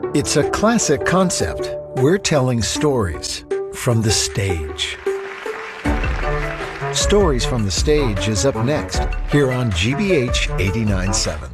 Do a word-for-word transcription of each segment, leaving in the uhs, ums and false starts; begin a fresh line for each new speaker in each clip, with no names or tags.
It's a classic concept. We're telling stories from the stage. Stories from the Stage is up next here on G B H eighty-nine point seven.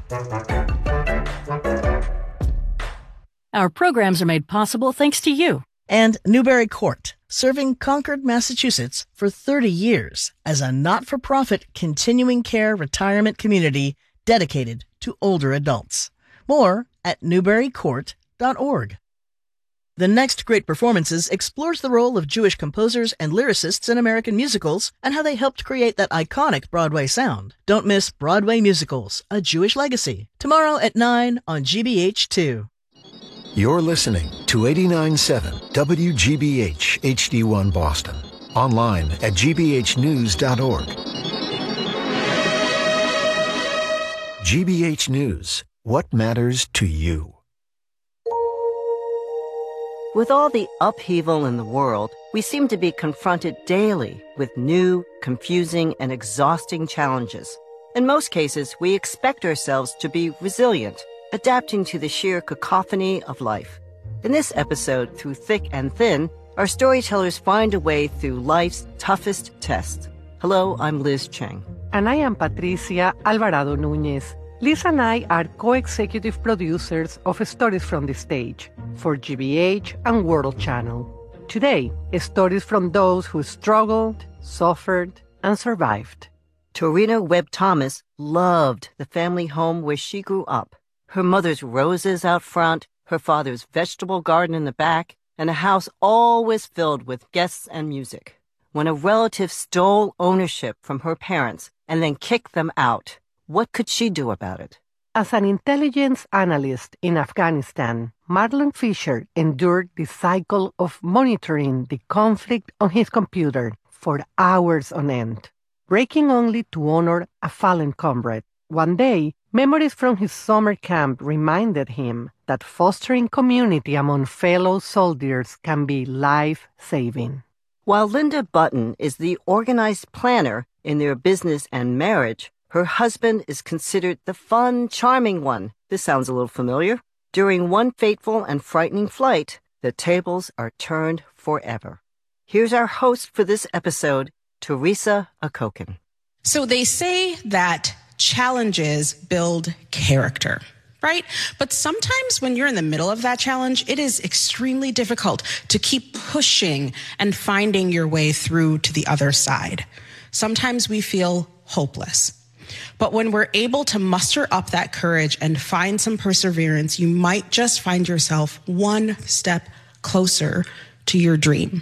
Our programs are made possible thanks to you.
And Newbury Court, serving Concord, Massachusetts for thirty years as a not-for-profit continuing care retirement community dedicated to older adults. More at newbury court dot org. The Next Great Performances explores the role of Jewish composers and lyricists in American musicals and how they helped create that iconic Broadway sound. Don't miss Broadway Musicals, A Jewish Legacy, tomorrow at nine on G B H two.
You're listening to eighty-nine point seven W G B H H D one Boston. Online at g b h news dot org. G B H News. What matters to you?
With all the upheaval in the world, we seem to be confronted daily with new, confusing, and exhausting challenges. In most cases, we expect ourselves to be resilient, adapting to the sheer cacophony of life. In this episode, Through Thick and Thin, our storytellers find a way through life's toughest tests. Hello, I'm Liz Cheng.
And I am Patricia Alvarado Núñez. Liz and I are co-executive producers of Stories from the Stage for G B H and World Channel. Today, stories from those who struggled, suffered, and survived.
Torina Webb Thomas loved the family home where she grew up. Her mother's roses out front, her father's vegetable garden in the back, and a house always filled with guests and music. When a relative stole ownership from her parents and then kicked them out, what could she do about it?
As an intelligence analyst in Afghanistan, Marlon Fisher endured the cycle of monitoring the conflict on his computer for hours on end, breaking only to honor a fallen comrade. One day, memories from his summer camp reminded him that fostering community among fellow soldiers can be life-saving.
While Linda Button is the organized planner in their business and marriage, her husband is considered the fun, charming one. This sounds a little familiar. During one fateful and frightening flight, the tables are turned forever. Here's our host for this episode, Teresa Akokin.
So they say that challenges build character, right? But sometimes when you're in the middle of that challenge, it is extremely difficult to keep pushing and finding your way through to the other side. Sometimes we feel hopeless. But when we're able to muster up that courage and find some perseverance, you might just find yourself one step closer to your dream.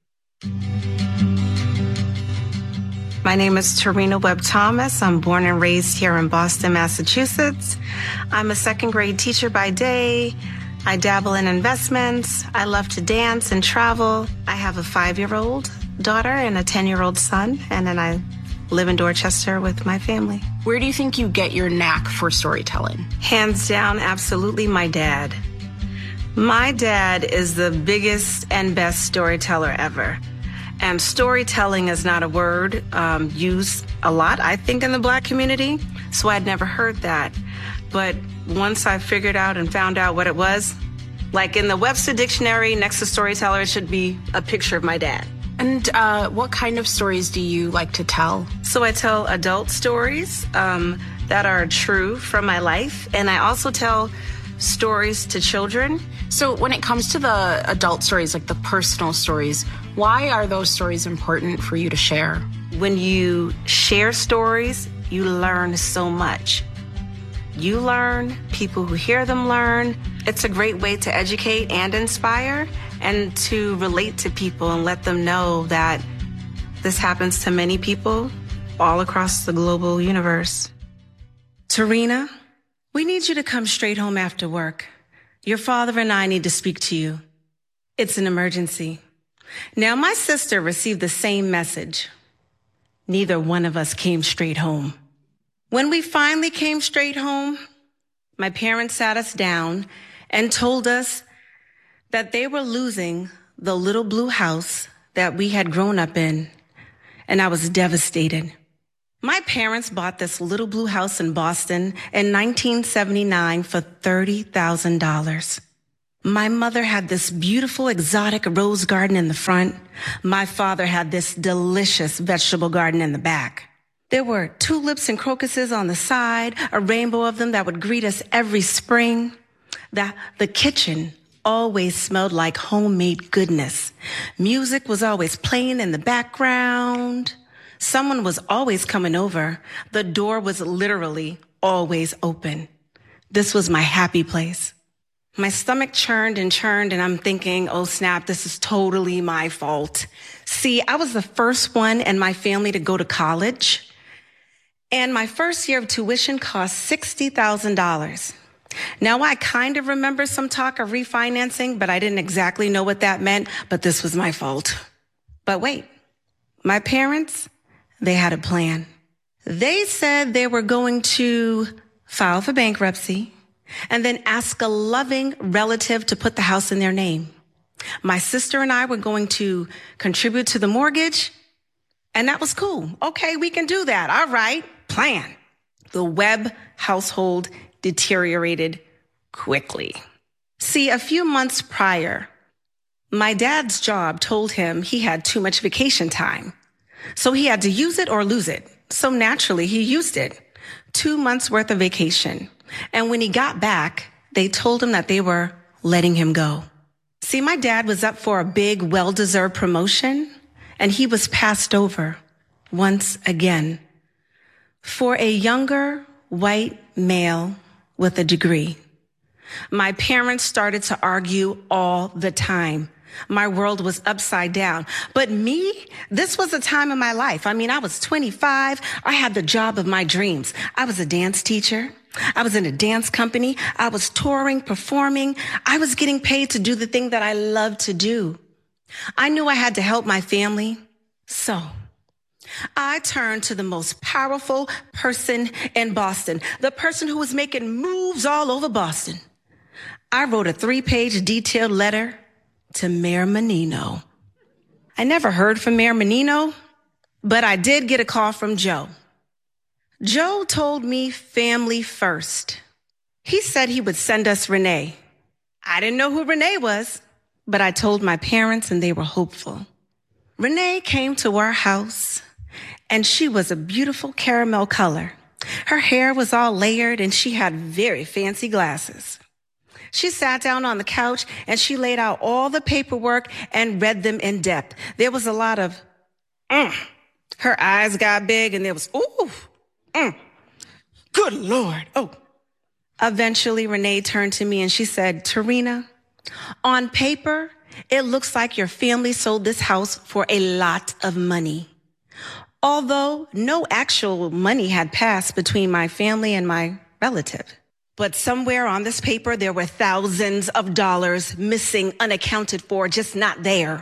My name is Torina Webb Thomas. I'm born and raised here in Boston, Massachusetts. I'm a second grade teacher by day. I dabble in investments. I love to dance and travel. I have a five-year-old daughter and a ten-year-old son, and then I live in Dorchester with my family.
Where do you think you get your knack for storytelling?
Hands down, absolutely my dad. My dad is the biggest and best storyteller ever. And storytelling is not a word um, used a lot, I think, in the Black community, so I'd never heard that. But once I figured out and found out what it was, like in the Webster Dictionary, next to storyteller, it should be a picture of my dad.
And uh, what kind of stories do you like to tell?
So I tell adult stories um, that are true from my life, and I also tell stories to children.
So when it comes to the adult stories, like the personal stories, why are those stories important for you to share?
When you share stories, you learn so much. You learn, people who hear them learn. It's a great way to educate and inspire and to relate to people and let them know that this happens to many people all across the global universe. Torina, we need you to come straight home after work. Your father and I need to speak to you. It's an emergency. Now, my sister received the same message. Neither one of us came straight home. When we finally came straight home, my parents sat us down and told us that they were losing the little blue house that we had grown up in, and I was devastated. My parents bought this little blue house in Boston in nineteen seventy-nine for thirty thousand dollars.
My mother had this beautiful exotic rose garden in the front. My father had this delicious vegetable garden in the back. There were tulips and crocuses on the side, a rainbow of them that would greet us every spring. The, the kitchen always smelled like homemade goodness. Music was always playing in the background. Someone was always coming over. The door was literally always open. This was my happy place. My stomach churned and churned, and I'm thinking, oh snap, this is totally my fault. See, I was the first one in my family to go to college. And my first year of tuition cost sixty thousand dollars. Now, I kind of remember some talk of refinancing, but I didn't exactly know what that meant, but this was my fault. But wait, my parents, they had a plan. They said they were going to file for bankruptcy and then ask a loving relative to put the house in their name. My sister and I were going to contribute to the mortgage, and that was cool. Okay, we can do that. All right, plan. The Webb household deteriorated quickly. See, a few months prior, my dad's job told him he had too much vacation time. So he had to use it or lose it. So naturally, he used it. Two months worth of vacation. And when he got back, they told him that they were letting him go. See, my dad was up for a big, well-deserved promotion, and he was passed over once again. For a younger white male with a degree. My parents started to argue all the time. My world was upside down. But me, this was a time in my life. I mean, I was twenty-five. I had the job of my dreams. I was a dance teacher. I was in a dance company. I was touring, performing. I was getting paid to do the thing that I loved to do. I knew I had to help my family. So I turned to the most powerful person in Boston, the person who was making moves all over Boston. I wrote a three-page detailed letter to Mayor Menino. I never heard from Mayor Menino, but I did get a call from Joe. Joe told me family first. He said he would send us Renee. I didn't know who Renee was, but I told my parents and they were hopeful. Renee came to our house, and she was a beautiful caramel color. Her hair was all layered, and she had very fancy glasses. She sat down on the couch, and she laid out all the paperwork and read them in depth. There was a lot of, mm. Her eyes got big, and there was, ooh, mm. Good Lord, oh. Eventually, Renee turned to me, and she said, Tarina, on paper, it looks like your family sold this house for a lot of money. Although no actual money had passed between my family and my relative. But somewhere on this paper, there were thousands of dollars missing, unaccounted for, just not there.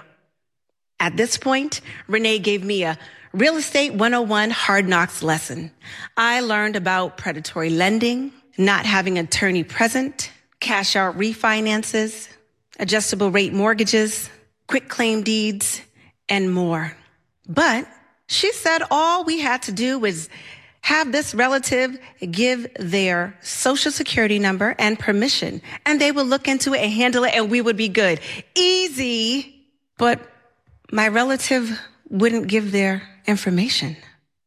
At this point, Renee gave me a Real Estate one oh one Hard Knocks lesson. I learned about predatory lending, not having an attorney present, cash out refinances, adjustable rate mortgages, quick claim deeds, and more. But she said all we had to do was have this relative give their social security number and permission, and they would look into it and handle it, and we would be good. Easy, but my relative wouldn't give their information.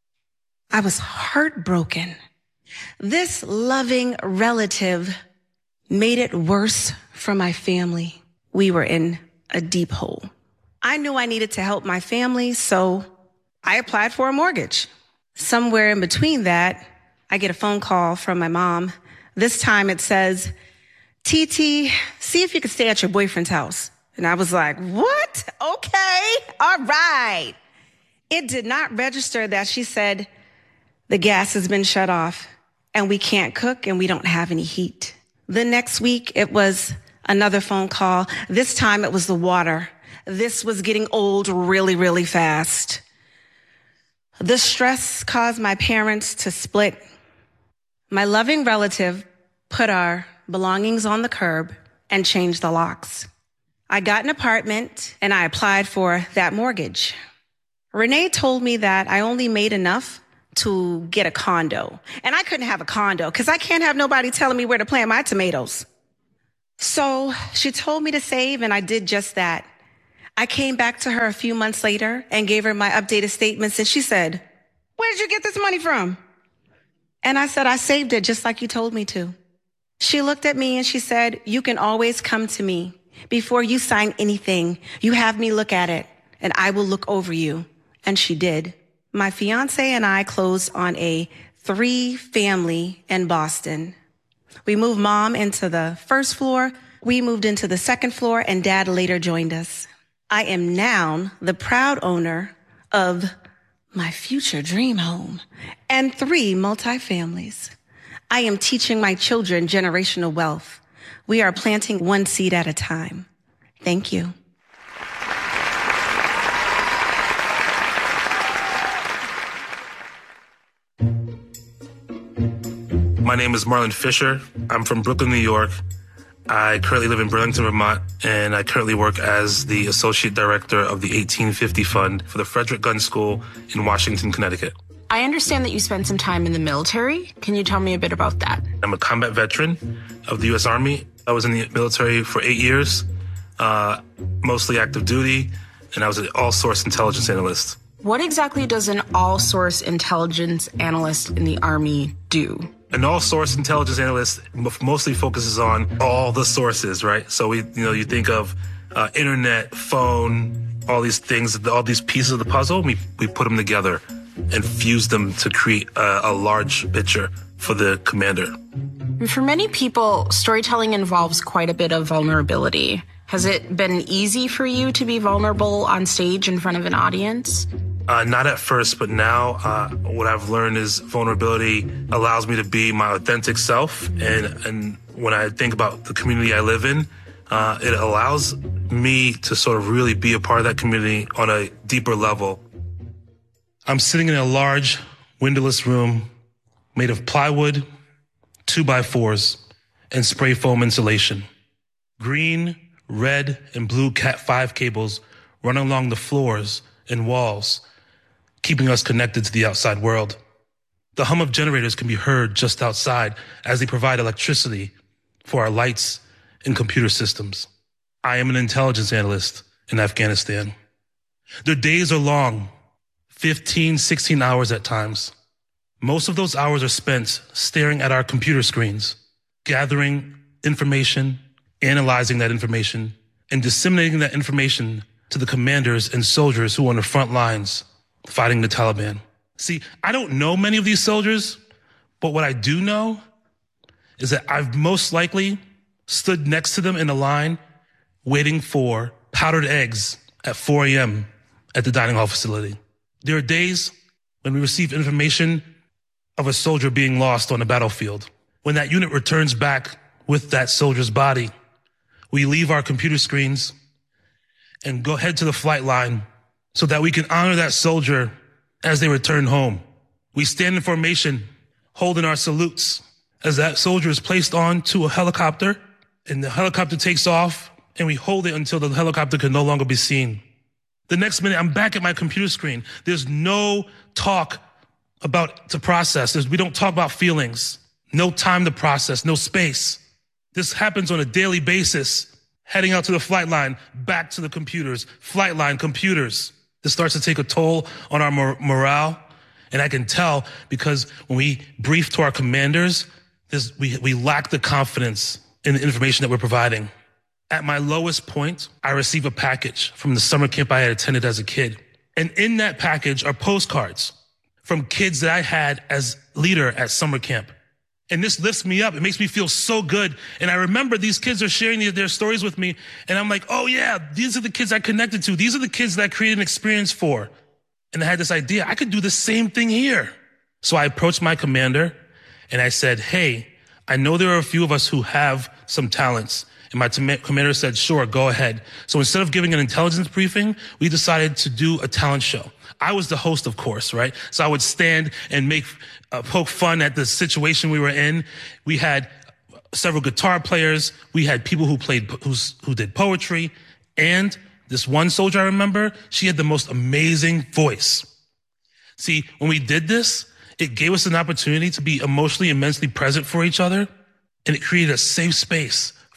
I was heartbroken. This loving relative made it worse for my family. We were in a deep hole. I knew I needed to help my family, so I applied for a mortgage. Somewhere in between that, I get a phone call from my mom. This time it says, T T, see if you can stay at your boyfriend's house. And I was like, what? Okay, all right. It did not register that she said, the gas has been shut off and we can't cook and we don't have any heat. The next week, it was another phone call. This time it was the water. This was getting old really, really fast. The stress caused my parents to split. My loving relative put our belongings on the curb and changed the locks. I got an apartment and I applied for that mortgage. Renee told me that I only made enough to get a condo. And I couldn't have a condo because I can't have nobody telling me where to plant my tomatoes.
So she told me to save, and I did just that. I came back to her a few months later and gave her my updated statements, and she said, "Where did you get this money from?" And I said, "I saved it just like you told me to." She looked at me and she said, "You can always come to me. Before you sign anything, you have me look at it, and I will look over you." And she did. My fiance and I closed on a three family in Boston. We moved mom into the first floor. We moved into the second floor, and dad later joined us. I am now the proud owner of my future dream home and three multifamilies. I am teaching my children generational wealth. We are planting one seed at a time. Thank you.
My name is Marlon Fisher. I'm from Brooklyn, New York. I currently live in Burlington, Vermont, and I currently work as the Associate Director of the eighteen fifty Fund for the Frederick Gun School in Washington, Connecticut.
I understand that you spent some time in the military. Can you tell me a bit about that?
I'm a combat veteran of the U S Army. I was in the military for eight years, uh, mostly active duty, and I was an all-source intelligence analyst.
What exactly does an all-source intelligence analyst in the Army do?
An all-source intelligence analyst mostly focuses on all the sources, right? So we, you know, you think of uh, internet, phone, all these things, all these pieces of the puzzle. We we put them together and fuse them to create a, a large picture for the commander.
For many people, storytelling involves quite a bit of vulnerability. Has it been easy for you to be vulnerable on stage in front of an audience?
Uh, not at first, but now uh, what I've learned is vulnerability allows me to be my authentic self. And, and when I think about the community I live in, uh, it allows me to sort of really be a part of that community on a deeper level. I'm sitting in a large windowless room made of plywood, two by fours, and spray foam insulation. Green, red, and blue cat five cables run along the floors and walls, keeping us connected to the outside world. The hum of generators can be heard just outside as they provide electricity for our lights and computer systems. I am an intelligence analyst in Afghanistan. Their days are long, fifteen, sixteen hours at times. Most of those hours are spent staring at our computer screens, gathering information, analyzing that information, and disseminating that information to the commanders and soldiers who are on the front lines fighting the Taliban. See, I don't know many of these soldiers, but what I do know is that I've most likely stood next to them in a line waiting for powdered eggs at four a.m. at the dining hall facility. There are days when we receive information of a soldier being lost on the battlefield. When that unit returns back with that soldier's body, we leave our computer screens and go head to the flight line so that we can honor that soldier as they return home. We stand in formation, holding our salutes as that soldier is placed onto a helicopter, and the helicopter takes off, and we hold it until the helicopter can no longer be seen. The next minute, I'm back at my computer screen. There's no talk about to process. There's, we don't talk about feelings. No time to process, no space. This happens on a daily basis, heading out to the flight line, back to the computers, flight line, computers. This starts to take a toll on our mor- morale. And I can tell because when we brief to our commanders, this, we, we lack the confidence in the information that we're providing. At my lowest point, I receive a package from the summer camp I had attended as a kid. And in that package are postcards from kids that I had as leader at summer camp. And this lifts me up. It makes me feel so good. And I remember these kids are sharing their, their stories with me. And I'm like, oh yeah, these are the kids I connected to. These are the kids that I created an experience for. And I had this idea, I could do the same thing here. So I approached my commander and I said, hey, I know there are a few of us who have some talents. And my t- commander said, sure, go ahead. So instead of giving an intelligence briefing, we decided to do a talent show. I was the host, of course, right? So I would stand and make, uh, poke fun at the situation we were in. We had several guitar players. We had people who played, who's, who did poetry. And this one soldier I remember, she had the most amazing voice. See, when we did this, it gave us an opportunity to be emotionally immensely present for each other. And it created a safe space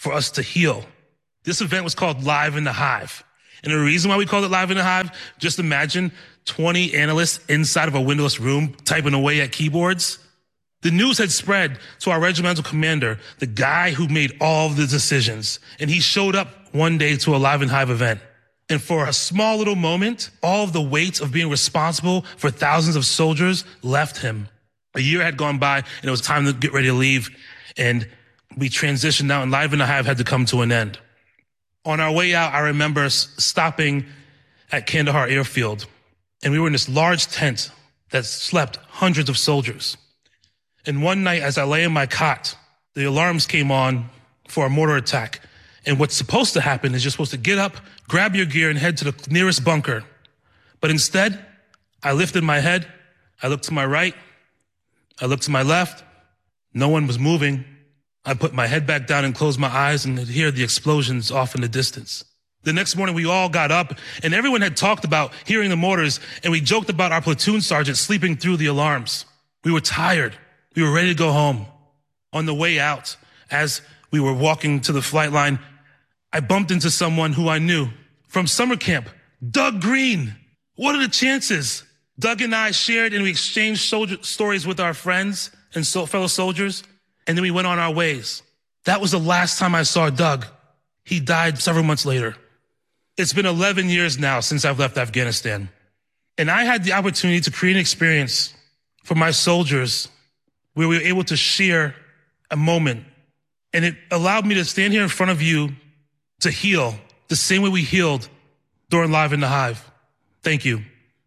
for us to heal. This event was called Live in the Hive. And the reason why we called it Live in the Hive, just imagine twenty analysts inside of a windowless room typing away at keyboards. The news had spread to our regimental commander, the guy who made all of the decisions. And he showed up one day to a Live in Hive event. And for a small little moment, all of the weight of being responsible for thousands of soldiers left him. A year had gone by and it was time to get ready to leave. And we transitioned out and Live in the Hive had to come to an end. On our way out, I remember stopping at Kandahar Airfield, and we were in this large tent that slept hundreds of soldiers. And one night, as I lay in my cot, the alarms came on for a mortar attack. And what's supposed to happen is you're supposed to get up, grab your gear, and head to the nearest bunker. But instead, I lifted my head, I looked to my right, I looked to my left, no one was moving. I put my head back down and closed my eyes and could hear the explosions off in the distance. The next morning, we all got up and everyone had talked about hearing the mortars, and we joked about our platoon sergeant sleeping through the alarms. We were tired. We were ready to go home. On the way out, as we were walking to the flight line, I bumped into someone who I knew from summer camp, Doug Green. What are the chances? Doug and I shared and we exchanged soldier stories with our friends and so fellow soldiers. And then we went on our ways. That was the last time I saw Doug. He died several months later. It's been eleven years now since I've left Afghanistan. And I had the opportunity to create an experience for my soldiers where we were able to share a moment. And it allowed me to stand here in front of you to heal the same way we healed during Live in the Hive. Thank you.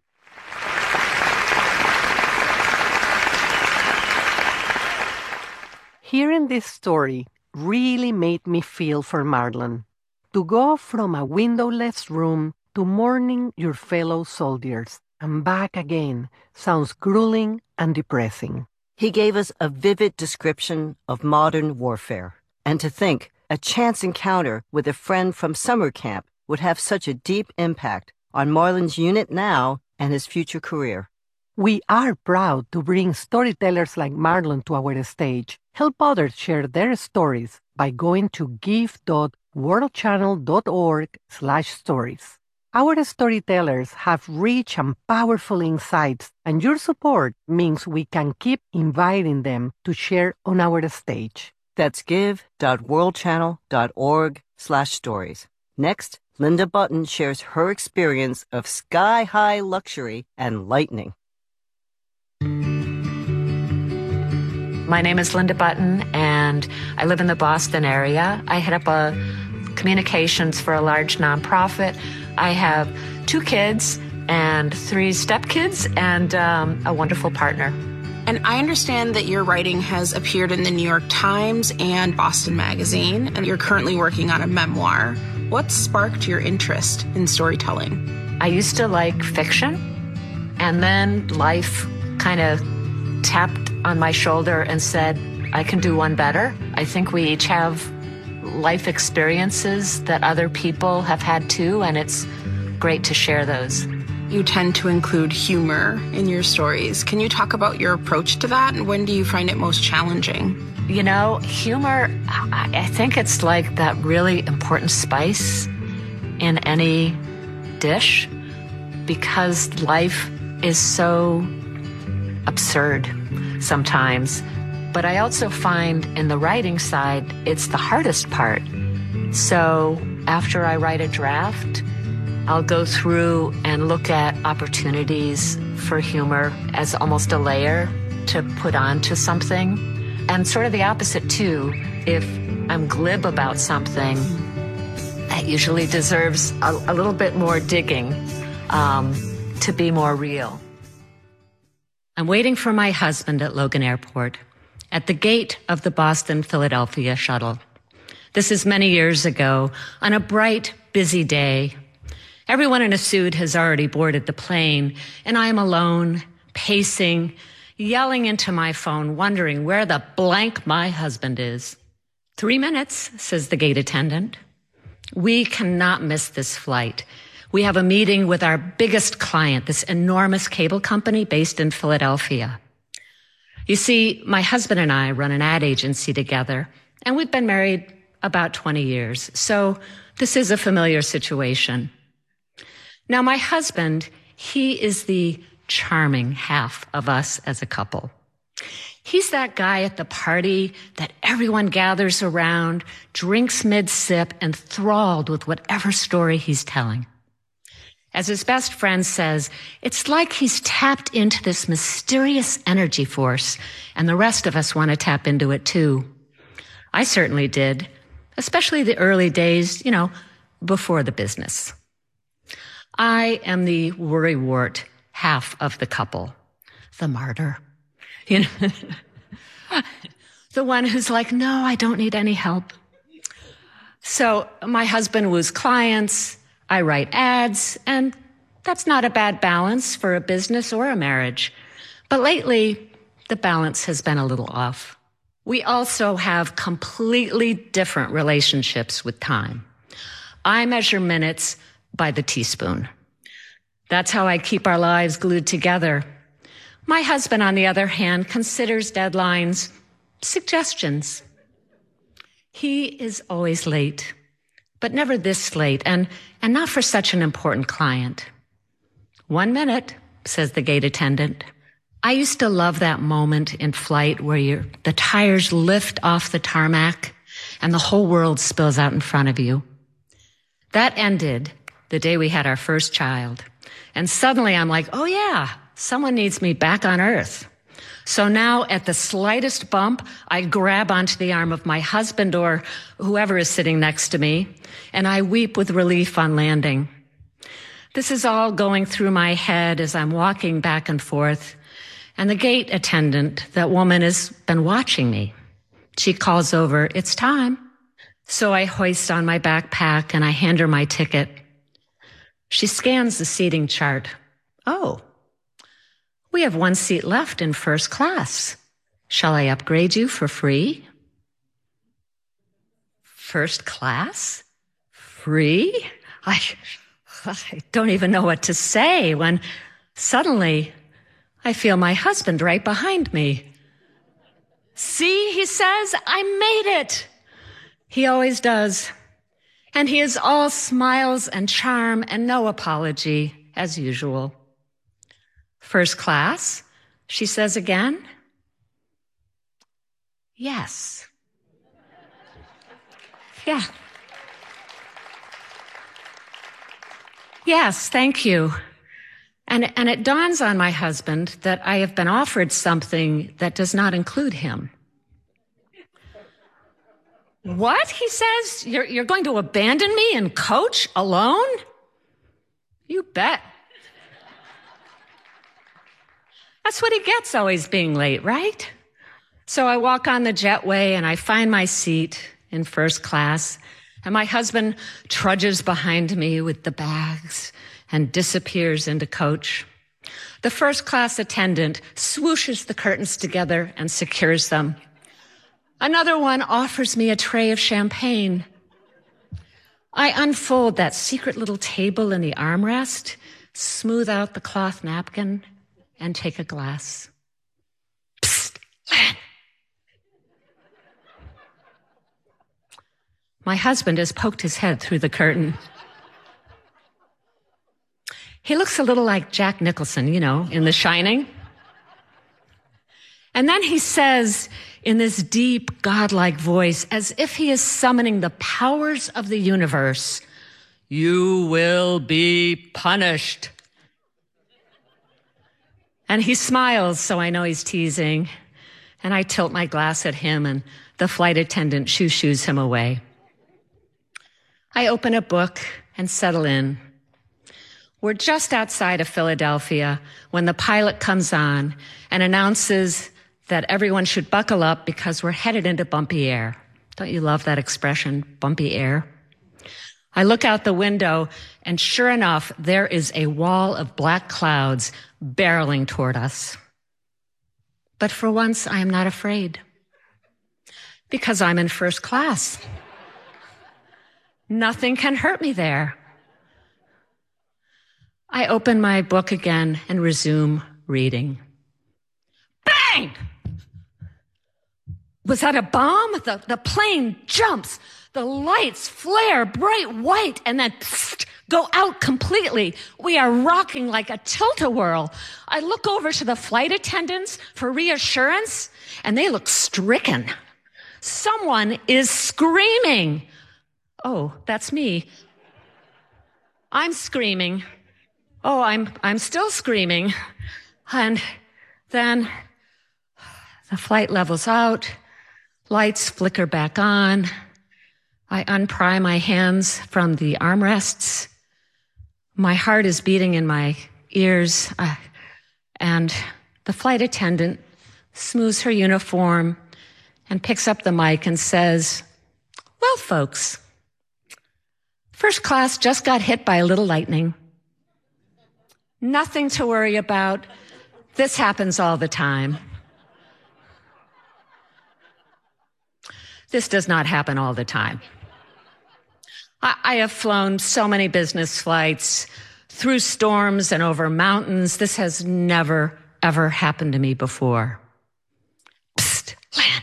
Hearing this story really made me feel for Marlon. To go from a windowless room to mourning your fellow soldiers and back again sounds grueling and depressing.
He gave us a vivid description of modern warfare. And to think a chance encounter with a friend from summer camp would have such a deep impact on Marlon's unit now and his future career.
We are proud to bring storytellers like Marlon to our stage. Help others share their stories by going to give.worldchannel.org slash stories. Our storytellers have rich and powerful insights, and your support means we can keep inviting them to share on our stage.
That's give.worldchannel.org slash stories. Next, Linda Button shares her experience of sky-high luxury and lightning.
My name is Linda Button, and I live in the Boston area. I head up a communications for a large nonprofit. I have two kids and three stepkids and um, a wonderful partner.
And I understand that your writing has appeared in the New York Times and Boston Magazine, and you're currently working on a memoir. What sparked your interest in storytelling?
I used to like fiction, and then life kind of tapped on my shoulder and said, I can do one better. I think we each have life experiences that other people have had too, and it's great to share those.
You tend to include humor in your stories. Can you talk about your approach to that, and when do you find it most challenging?
You know, humor, I, I think it's like that really important spice in any dish, because life is so absurd sometimes. But I also find in the writing side, it's the hardest part. So after I write a draft, I'll go through and look at opportunities for humor as almost a layer to put onto something. And sort of the opposite too, if I'm glib about something, that usually deserves a, a little bit more digging um, to be more real. I'm waiting for my husband at Logan Airport, at the gate of the Boston-Philadelphia shuttle. This is many years ago, on a bright, busy day. Everyone in a suit has already boarded the plane, and I am alone, pacing, yelling into my phone, wondering where the blank my husband is. Three minutes, says the gate attendant. We cannot miss this flight. We have a meeting with our biggest client, this enormous cable company based in Philadelphia. You see, my husband and I run an ad agency together, and we've been married about twenty years. So this is a familiar situation. Now, my husband, he is the charming half of us as a couple. He's that guy at the party that everyone gathers around, drinks mid-sip, and enthralled with whatever story he's telling. As his best friend says, it's like he's tapped into this mysterious energy force, and the rest of us want to tap into it too. I certainly did, especially the early days, you know, before the business. I am the worrywart half of the couple, the martyr. You know, the one who's like, no, I don't need any help. So my husband woos clients, I write ads, and that's not a bad balance for a business or a marriage. But lately, the balance has been a little off. We also have completely different relationships with time. I measure minutes by the teaspoon. That's how I keep our lives glued together. My husband, on the other hand, considers deadlines suggestions. He is always late, but never this late, and, and not for such an important client. One minute, says the gate attendant. I used to love that moment in flight where you're, the tires lift off the tarmac and the whole world spills out in front of you. That ended the day we had our first child. And suddenly I'm like, oh yeah, someone needs me back on earth. So now at the slightest bump, I grab onto the arm of my husband or whoever is sitting next to me, and I weep with relief on landing. This is all going through my head as I'm walking back and forth, and the gate attendant, that woman, has been watching me. She calls over, it's time. So I hoist on my backpack and I hand her my ticket. She scans the seating chart. Oh, we have one seat left in first class. Shall I upgrade you for free? First class? Free? I, I don't even know what to say when suddenly I feel my husband right behind me. See, he says, I made it. He always does. And he is all smiles and charm and no apology, as usual. First class, she says again. Yes. Yeah. Yes, thank you. And, and it dawns on my husband that I have been offered something that does not include him. What? He says, you're, you're going to abandon me and coach alone? You bet. That's what he gets always being late, right? So I walk on the jetway and I find my seat in first class, and my husband trudges behind me with the bags and disappears into coach. The first class attendant swooshes the curtains together and secures them. Another one offers me a tray of champagne. I unfold that secret little table in the armrest, smooth out the cloth napkin, and take a glass. Psst, Len. My husband has poked his head through the curtain. He looks a little like Jack Nicholson, you know, in The Shining. And then he says in this deep, godlike voice, as if he is summoning the powers of the universe, "You will be punished." And he smiles, so I know he's teasing. And I tilt my glass at him, and the flight attendant shoo-shoos him away. I open a book and settle in. We're just outside of Philadelphia when the pilot comes on and announces that everyone should buckle up because we're headed into bumpy air. Don't you love that expression, bumpy air? I look out the window, and sure enough, there is a wall of black clouds barreling toward us. But for once, I am not afraid, because I'm in first class. Nothing can hurt me there. I open my book again and resume reading. Bang! Was that a bomb? The, the plane jumps. The lights flare bright white and then psst, go out completely. We are rocking like a tilt-a-whirl. I look over to the flight attendants for reassurance, and they look stricken. Someone is screaming. Oh, that's me. I'm screaming. Oh, I'm, I'm still screaming. And then the flight levels out. Lights flicker back on. I unpry my hands from the armrests. My heart is beating in my ears. Uh, and the flight attendant smooths her uniform and picks up the mic and says, well, folks, first class just got hit by a little lightning. Nothing to worry about. This happens all the time. This does not happen all the time. I, I have flown so many business flights through storms and over mountains. This has never, ever happened to me before. Psst, land.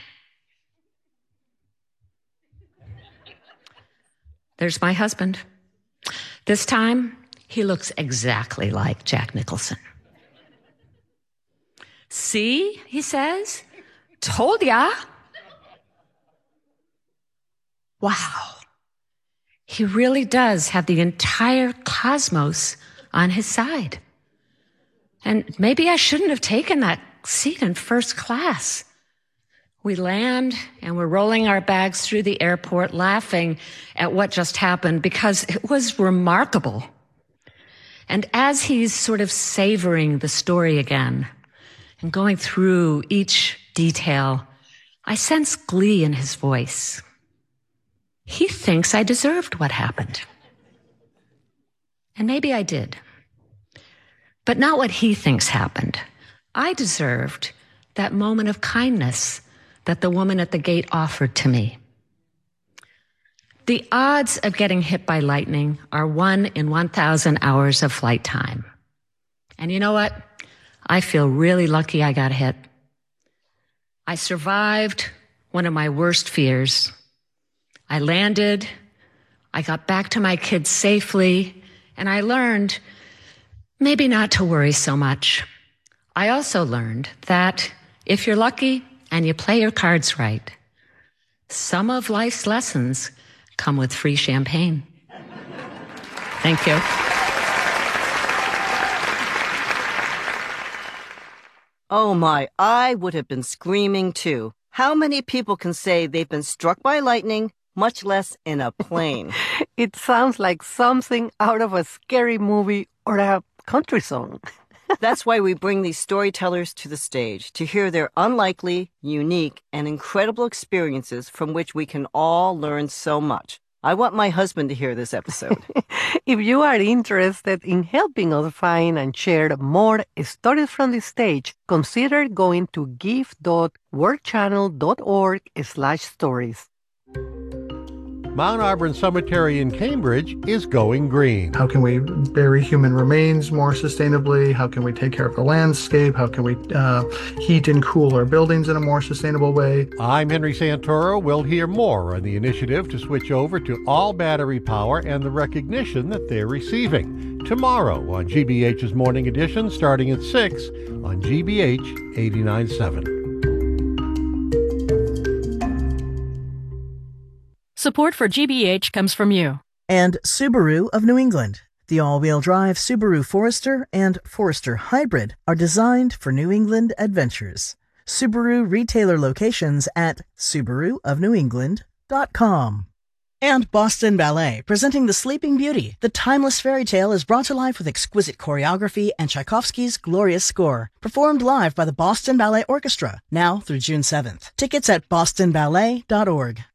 There's my husband. This time, he looks exactly like Jack Nicholson. See, he says, told ya. Wow. He really does have the entire cosmos on his side. And maybe I shouldn't have taken that seat in first class. We land and we're rolling our bags through the airport laughing at what just happened because it was remarkable. And as he's sort of savoring the story again and going through each detail, I sense glee in his voice. He thinks I deserved what happened. And maybe I did. But not what he thinks happened. I deserved that moment of kindness that the woman at the gate offered to me. The odds of getting hit by lightning are one in one thousand hours of flight time. And you know what? I feel really lucky I got hit. I survived one of my worst fears. I landed, I got back to my kids safely, and I learned maybe not to worry so much. I also learned that if you're lucky and you play your cards right, some of life's lessons come with free champagne. Thank you.
Oh my, I would have been screaming too. How many people can say they've been struck by lightning, much less in a plane?
It sounds like something out of a scary movie or a country song.
That's why we bring these storytellers to the stage, to hear their unlikely, unique, and incredible experiences from which we can all learn so much. I want my husband to hear this episode.
If you are interested in helping us find and share more stories from the stage, consider going to give.workchannel.org slash stories.
Mount Auburn Cemetery in Cambridge is going green.
How can we bury human remains more sustainably? How can we take care of the landscape? How can we uh, heat and cool our buildings in a more sustainable way?
I'm Henry Santoro. We'll hear more on the initiative to switch over to all battery power and the recognition that they're receiving. Tomorrow on G B H's Morning Edition, starting at six on G B H eighty-nine point seven.
Support for G B H comes from you.
And Subaru of New England. The all-wheel drive Subaru Forester and Forester Hybrid are designed for New England adventures. Subaru retailer locations at subaru of new england dot com. And Boston Ballet, presenting The Sleeping Beauty. The timeless fairy tale is brought to life with exquisite choreography and Tchaikovsky's glorious score. Performed live by the Boston Ballet Orchestra, now through June seventh. Tickets at boston ballet dot org.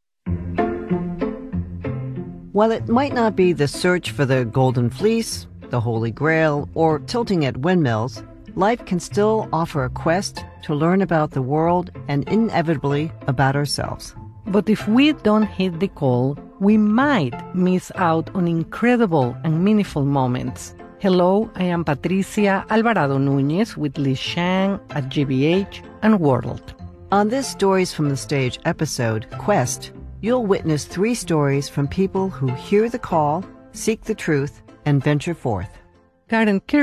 While it might not be the search for the golden fleece, the holy grail, or tilting at windmills, life can still offer a quest to learn about the world and inevitably about ourselves.
But if we don't hit the call, we might miss out on incredible and meaningful moments. Hello, I am Patricia Alvarado Núñez with Liz Shang at G B H and World.
On this Stories from the Stage episode, Quest, you'll witness three stories from people who hear the call, seek the truth, and venture forth.
Karen